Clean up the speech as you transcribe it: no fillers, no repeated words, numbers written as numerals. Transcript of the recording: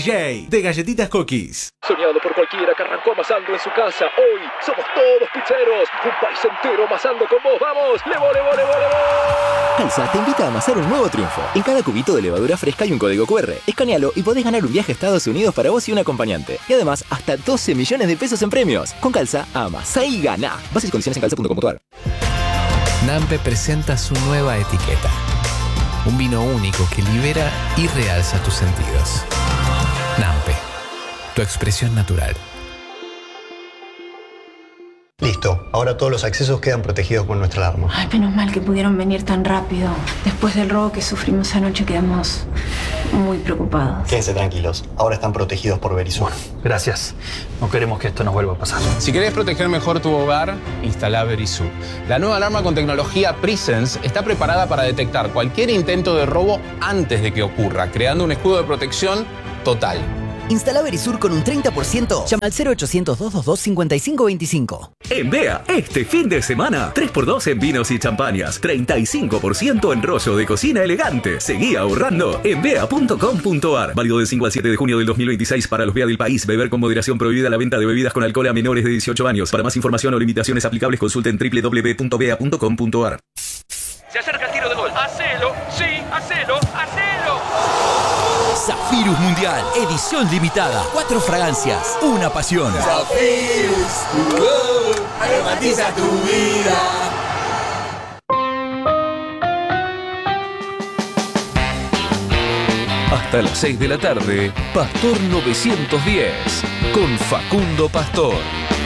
DJ de Galletitas Cookies. Soñado por cualquiera que arrancó amasando en su casa. Hoy somos todos pizzeros. Un país entero amasando con vos. ¡Vamos! ¡Levo! Calza te invita a amasar un nuevo triunfo. En cada cubito de levadura fresca hay un código QR. Escanealo y podés ganar un viaje a Estados Unidos para vos y un acompañante. Y además, hasta 12 millones de pesos en premios. Con Calza, amasá y ganá. Bases y condiciones en calza.com.ar. Nampe presenta su nueva etiqueta. Un vino único que libera y realza tus sentidos. Nampe, tu expresión natural. Listo, ahora todos los accesos quedan protegidos con nuestra alarma. Ay, menos mal que pudieron venir tan rápido. Después del robo que sufrimos anoche quedamos muy preocupados. Quédense tranquilos, ahora están protegidos por Verisur. Gracias. No queremos que esto nos vuelva a pasar. Si querés proteger mejor tu hogar, instala Verisur. La nueva alarma con tecnología Presence está preparada para detectar cualquier intento de robo antes de que ocurra, creando un escudo de protección total. Instala Verisur con un 30%. Llama al 0800-222-5525. En BEA, este fin de semana, 3x2 en vinos y champañas, 35% en rollo de cocina elegante. Seguí ahorrando en bea.com.ar. Válido del 5 al 7 de junio del 2026 para los BEA del país. Beber con moderación, prohibida la venta de bebidas con alcohol a menores de 18 años. Para más información o limitaciones aplicables, consulten www.bea.com.ar. Se acerca el tiro de gol. ¡Hacelo! ¡Sí! ¡Hacelo! ¡Hacelo! Zafirus Mundial, edición limitada. 4 fragancias, una pasión. Zafirus, aromatiza tu vida. Hasta las 6 de la tarde, Pastor 910, con Facundo Pastor.